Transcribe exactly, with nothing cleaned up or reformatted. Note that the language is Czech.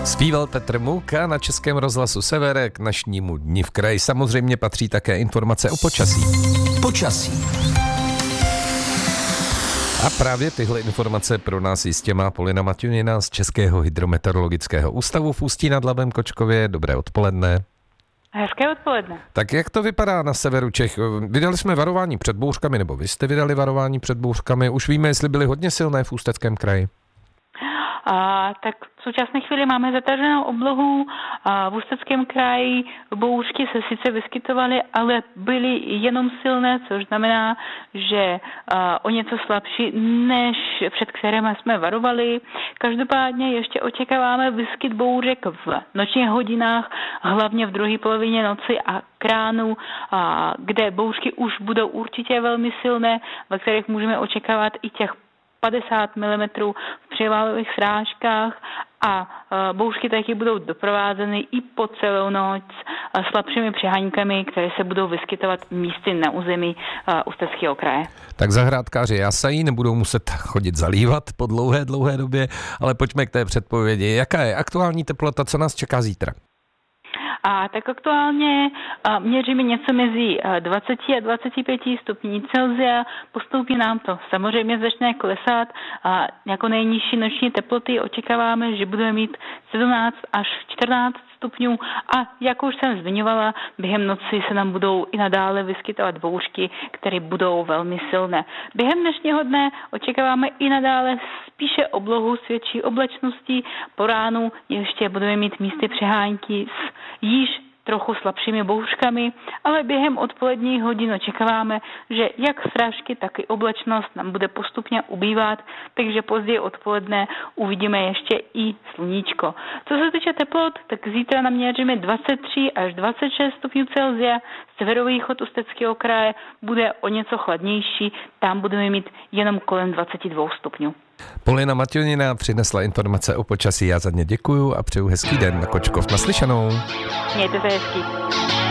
Zpíval Petr Můka na Českém rozhlasu Sever k dnešnímu dni v kraji. Samozřejmě patří také informace o počasí. Počasí. A právě tyhle informace pro nás jistě má Polina Maťonina z Českého hydrometeorologického ústavu v Ústí nad Labem Kočkově. Dobré odpoledne. Hezké odpoledne. Tak jak to vypadá na severu Čech? Vydali jsme varování před bouřkami, nebo vy jste vydali varování před bouřkami? Už víme, jestli byly hodně silné v Ústeckém kraji. A, tak v současné chvíli máme zataženou oblohu. A v Ústeckém kraji bouřky se sice vyskytovaly, ale byly jenom silné, což znamená, že a, o něco slabší, než před kterými jsme varovali. Každopádně ještě očekáváme výskyt bouřek v nočních hodinách, hlavně v druhé polovině noci a k ránu, a, kde bouřky už budou určitě velmi silné, ve kterých můžeme očekávat i těch padesát milimetrů v převalových srážkách a bouřky taky budou doprovázeny i po celou noc slabšími přeháňkami, které se budou vyskytovat místy na území Ústeckého kraje. Tak zahrádkáři jasají, nebudou muset chodit zalívat po dlouhé, dlouhé době, ale pojďme k té předpovědi. Jaká je aktuální teplota, co nás čeká zítra? A tak aktuálně a, měříme něco mezi dvacet a dvacet pět stupní Celsia. Postupně nám to samozřejmě začne klesat. A jako nejnižší noční teploty očekáváme, že budeme mít sedmnáct až čtrnáct stupňů a jak už jsem zmiňovala, během noci se nám budou i nadále vyskytovat bouřky, které budou velmi silné. Během dnešního dne očekáváme i nadále spíše oblohu s větší oblačností. Po ránu ještě budeme mít místy přehánky s již trochu slabšími bouřkami, ale během odpoledních hodin očekáváme, že jak srážky, tak i oblačnost nám bude postupně ubývat, takže později odpoledne uvidíme ještě i sluníčko. Co se týče teplot, tak zítra naměříme dvacet tři až dvacet šest stupňů Celsia, severovýchod Ústeckého kraje bude o něco chladnější, tam budeme mít jenom kolem dvacet dva stupňů. Polina Maťonina přinesla informace o počasí, já za ně děkuju a přeju hezký den na Kočkov. Naslyšenou. Mějte se hezky.